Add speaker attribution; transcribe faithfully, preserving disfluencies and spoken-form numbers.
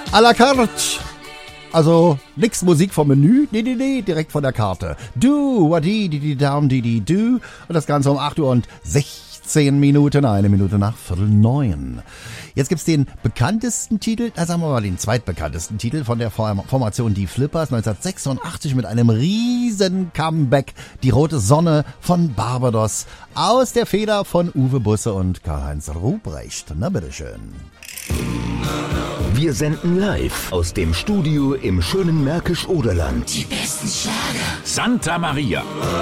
Speaker 1: à la carte. Also nix Musik vom Menü, nee, nee, nee, direkt von der Karte. Du, wadi, di, di, down, di, di, du. Und das Ganze um acht Uhr und sechzehn Minuten, eine Minute nach Viertel neun. Jetzt gibt's den bekanntesten Titel, da sagen wir mal den zweitbekanntesten Titel von der Formation Die Flippers neunzehnhundertsechsundachtzig mit einem riesen Comeback. Die rote Sonne von Barbados aus der Feder von Uwe Busse und Karl-Heinz Ruprecht. Na bitteschön.
Speaker 2: Wir senden live aus dem Studio im schönen Märkisch-Oderland.
Speaker 3: Die besten Schlager.
Speaker 4: Santa Maria.